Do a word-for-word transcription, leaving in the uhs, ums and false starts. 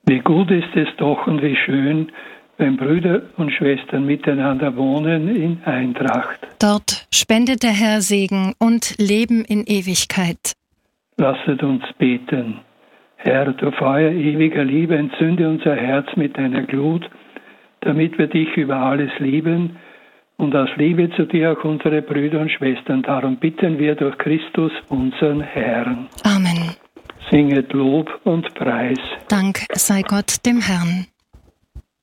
Wie gut ist es doch und wie schön, wenn Brüder und Schwestern miteinander wohnen in Eintracht. Dort spendet der Herr Segen und Leben in Ewigkeit. Lasset uns beten. Herr, du Feuer ewiger Liebe, entzünde unser Herz mit deiner Glut, damit wir dich über alles lieben und aus Liebe zu dir auch unsere Brüder und Schwestern. Darum bitten wir durch Christus, unseren Herrn. Amen. Singet Lob und Preis. Dank sei Gott dem Herrn.